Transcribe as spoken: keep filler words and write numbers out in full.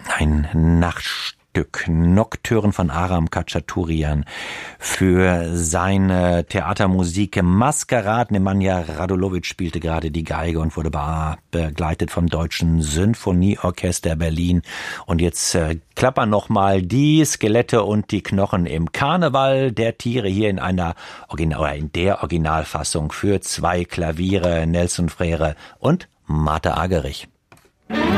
Ein Nachtstück, Nocturne von Aram Khachaturian. Für seine Theatermusik Maskerad. Nemanja Radulovic spielte gerade die Geige und wurde begleitet vom Deutschen Sinfonieorchester Berlin. Und jetzt äh, klappern nochmal die Skelette und die Knochen im Karneval der Tiere hier in einer Original, oder in der Originalfassung für zwei Klaviere, Nelson Frere und Martha Argerich.